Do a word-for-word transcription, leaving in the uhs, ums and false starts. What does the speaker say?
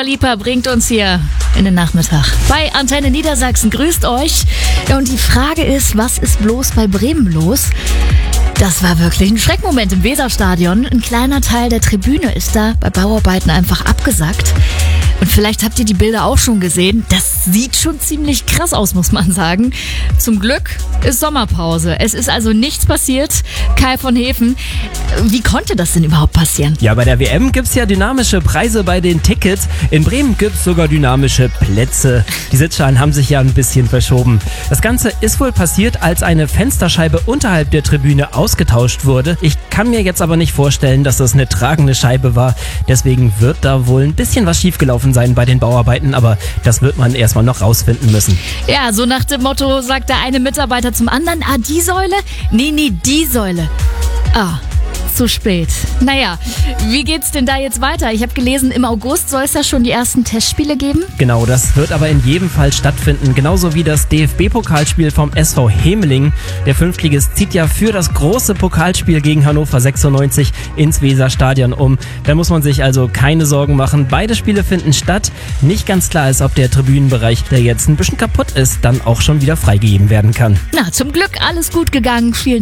Dua Lipa bringt uns hier in den Nachmittag bei Antenne Niedersachsen. Grüßt euch. Ja, und die Frage ist, was ist bloß bei Bremen los? Das war wirklich ein Schreckmoment im Weserstadion. Ein kleiner Teil der Tribüne ist da bei Bauarbeiten einfach abgesackt. Und vielleicht habt ihr die Bilder auch schon gesehen. Das sieht schon ziemlich krass aus, muss man sagen. Zum Glück ist Sommerpause. Es ist also nichts passiert. Kai von Hefen, wie konnte das denn überhaupt passieren? Ja, bei der W M gibt's ja dynamische Preise bei den Tickets. In Bremen gibt's sogar dynamische Plätze. Die Sitzschalen haben sich ja ein bisschen verschoben. Das Ganze ist wohl passiert, als eine Fensterscheibe unterhalb der Tribüne ausgetauscht wurde. Ich kann mir jetzt aber nicht vorstellen, dass das eine tragende Scheibe war. Deswegen wird da wohl ein bisschen was schiefgelaufen sein bei den Bauarbeiten, aber das wird man erstmal noch rausfinden müssen. Ja, so nach dem Motto sagt der eine Mitarbeiter zum anderen, ah, die Säule? Nee, nee, die Säule. Ah, zu spät. Naja, wie geht's denn da jetzt weiter? Ich habe gelesen, im August soll es ja schon die ersten Testspiele geben. Genau, das wird aber in jedem Fall stattfinden. Genauso wie das D F B-Pokalspiel vom S V Hemeling. Der Fünftligist zieht ja für das große Pokalspiel gegen Hannover sechsundneunzig ins Weserstadion um. Da muss man sich also keine Sorgen machen. Beide Spiele finden statt. Nicht ganz klar ist, ob der Tribünenbereich, der jetzt ein bisschen kaputt ist, dann auch schon wieder freigegeben werden kann. Na, zum Glück alles gut gegangen. Vielen Dank.